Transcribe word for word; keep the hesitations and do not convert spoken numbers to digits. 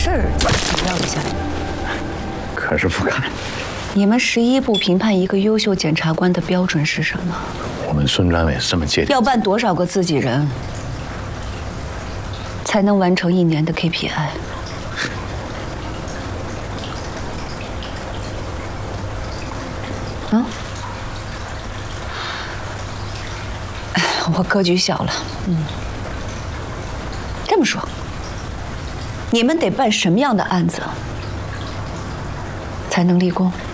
事儿请教一下。 可是不敢。 你们十一部评判一个优秀检察官的标准是什么？ 我们孙专委是这么界定。 要办多少个自己人，才能完成一年的 K P I？ 嗯，我格局小了。嗯，这么说，你们得办什么样的案子才能立功？